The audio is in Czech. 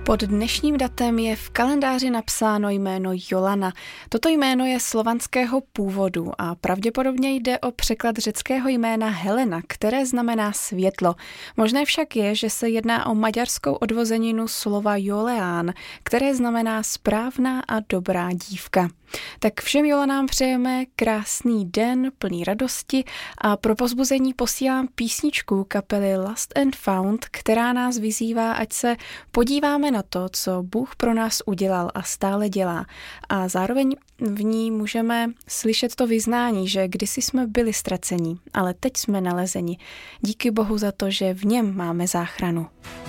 Pod dnešním datem je v kalendáři napsáno jméno Jolana. Toto jméno je slovanského původu a pravděpodobně jde o překlad řeckého jména Helena, které znamená světlo. Možné však je, že se jedná o maďarskou odvozeninu slova Joleán, které znamená správná a dobrá dívka. Tak všem Jolanám přejeme krásný den, plný radosti a pro povzbuzení posílám písničku kapely Lost and Found, která nás vyzývá, ať se podíváme na to, co Bůh pro nás udělal a stále dělá. A zároveň v ní můžeme slyšet to vyznání, že kdysi jsme byli ztraceni, ale teď jsme nalezeni. Díky Bohu za to, že v něm máme záchranu.